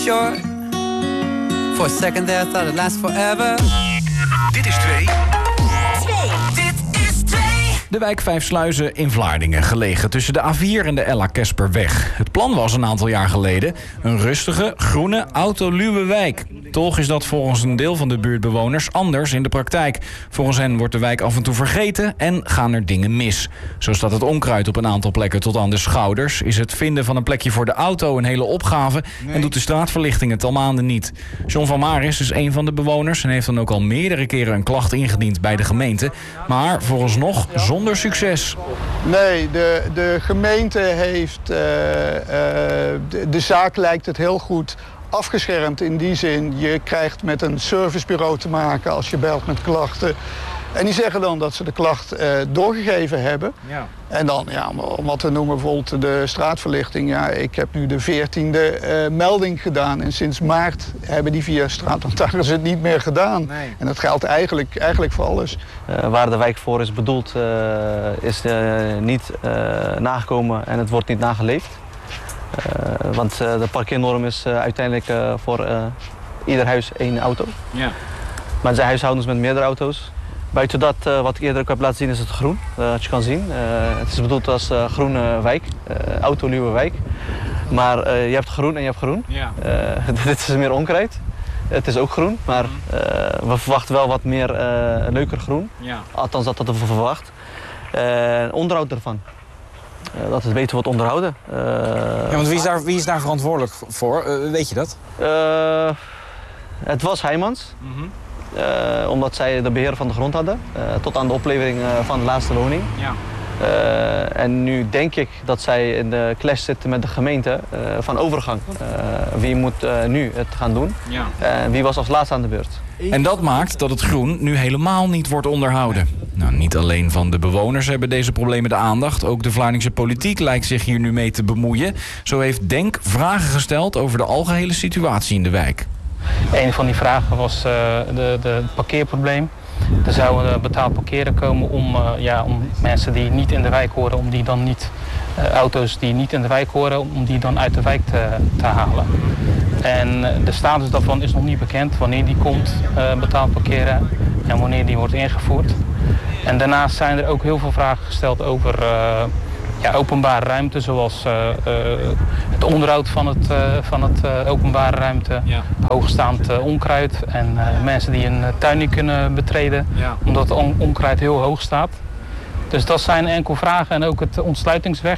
short. For a second there, I thought it'd last forever. Dit is 2. Dit is 2. De wijk Vijfsluizen in Vlaardingen, gelegen tussen de A4 en de Ella Kesperweg. Het plan was een aantal jaar geleden een rustige, groene, autoluwe wijk. Toch is dat volgens een deel van de buurtbewoners anders in de praktijk. Volgens hen wordt de wijk af en toe vergeten en gaan er dingen mis. Zo staat het onkruid op een aantal plekken tot aan de schouders. Is het vinden van een plekje voor de auto een hele opgave en doet de straatverlichting het al maanden niet. John van Maris is een van de bewoners en heeft dan ook al meerdere keren een klacht ingediend bij de gemeente. Maar vooralsnog zonder succes. Nee, de gemeente heeft... de zaak lijkt het heel goed afgeschermd in die zin. Je krijgt met een servicebureau te maken als je belt met klachten. En die zeggen dan dat ze de klacht doorgegeven hebben. Ja. En dan, ja, om wat te noemen, bijvoorbeeld de straatverlichting. Ja, ik heb nu de 14e melding gedaan. En sinds maart hebben die 4 straatlantaarns het niet meer gedaan. Nee. En dat geldt eigenlijk voor alles. Waar de wijk voor is bedoeld, is niet nagekomen en het wordt niet nageleefd. Want de parkeernorm is uiteindelijk voor ieder huis 1 auto. Ja. Maar er zijn huishoudens met meerdere auto's. Buiten dat, wat ik eerder ook heb laten zien, is het groen. Wat je kan zien. Het is bedoeld als groene wijk, autoluwe wijk. Maar je hebt groen en je hebt groen. Ja. Dit is meer onkruid. Het is ook groen, maar we verwachten wel wat meer leuker groen. Ja. Althans, dat we verwacht. Onderhoud ervan. Dat het beter wordt onderhouden. Ja, want wie is daar verantwoordelijk voor? Weet je dat? Het was Heijmans. Omdat zij de beheer van de grond hadden. Tot aan de oplevering van de laatste woning. Ja. En nu denk ik dat zij in de clash zitten met de gemeente van overgang. Wie moet nu het gaan doen? Ja. Wie was als laatste aan de beurt? En dat maakt dat het groen nu helemaal niet wordt onderhouden. Nou, niet alleen van de bewoners hebben deze problemen de aandacht. Ook de Vlaardingse politiek lijkt zich hier nu mee te bemoeien. Zo heeft DENK vragen gesteld over de algehele situatie in de wijk. Een van die vragen was het parkeerprobleem. Er zou betaald parkeren komen om mensen die niet in de wijk horen, om die dan niet, auto's die niet in de wijk horen, om die dan uit de wijk te halen. En de status daarvan is nog niet bekend, wanneer die komt, betaald parkeren en wanneer die wordt ingevoerd. En daarnaast zijn er ook heel veel vragen gesteld over openbare ruimte, zoals het onderhoud van het openbare ruimte, hoogstaand onkruid en mensen die een tuin niet kunnen betreden, omdat het onkruid heel hoog staat. Dus dat zijn enkel vragen en ook het ontsluitingsweg.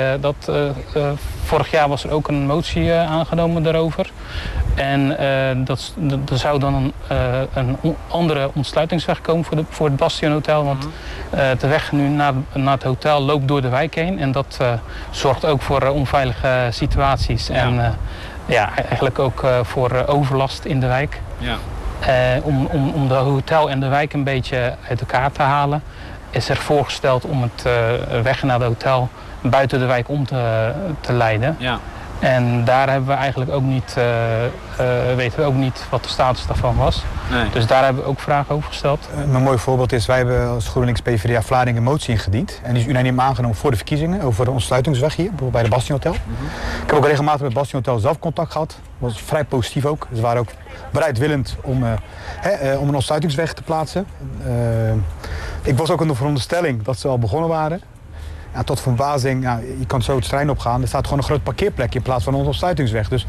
Vorig jaar was er ook een motie aangenomen daarover. En er zou dan een andere ontsluitingsweg komen voor het Bastion Hotel. Want de weg nu naar het hotel loopt door de wijk heen. En dat zorgt ook voor onveilige situaties. Ja. En eigenlijk ook voor overlast in de wijk. Ja. Om de hotel en de wijk een beetje uit elkaar te halen, is er voorgesteld om het weg naar het hotel buiten de wijk om te leiden. Ja. En daar hebben we eigenlijk ook niet, weten we ook niet wat de status daarvan was. Nee. Dus daar hebben we ook vragen over gesteld. Een mooi voorbeeld is, wij hebben als GroenLinks PvdA Vlaardingen een motie ingediend. En die is unaniem aangenomen voor de verkiezingen, over de ontsluitingsweg hier, bij de Bastion Hotel. Ik heb ook regelmatig met Bastion Hotel zelf contact gehad. Dat was vrij positief ook. Ze waren ook bereidwillend om een ontsluitingsweg te plaatsen. Ik was ook in de veronderstelling dat ze al begonnen waren. Ja, tot verbazing, je kan zo het terrein opgaan. Er staat gewoon een groot parkeerplekje in plaats van een ontsluitingsweg. Dus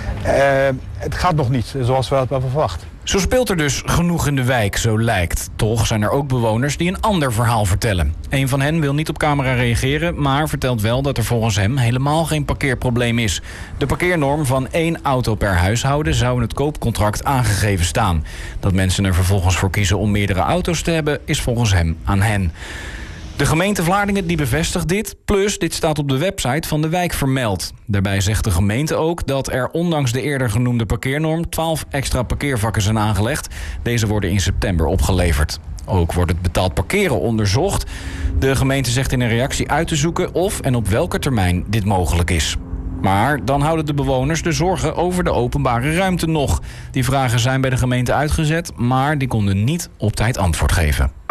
het gaat nog niet zoals we hadden verwacht. Zo speelt er dus genoeg in de wijk, zo lijkt. Toch zijn er ook bewoners die een ander verhaal vertellen. Een van hen wil niet op camera reageren, maar vertelt wel dat er volgens hem helemaal geen parkeerprobleem is. De parkeernorm van 1 auto per huishouden zou in het koopcontract aangegeven staan. Dat mensen er vervolgens voor kiezen om meerdere auto's te hebben, is volgens hem aan hen. De gemeente Vlaardingen die bevestigt dit, plus dit staat op de website van de wijk vermeld. Daarbij zegt de gemeente ook dat er ondanks de eerder genoemde parkeernorm 12 extra parkeervakken zijn aangelegd. Deze worden in september opgeleverd. Ook wordt het betaald parkeren onderzocht. De gemeente zegt in een reactie uit te zoeken of en op welke termijn dit mogelijk is. Maar dan houden de bewoners de zorgen over de openbare ruimte nog. Die vragen zijn bij de gemeente uitgezet, maar die konden niet op tijd antwoord geven.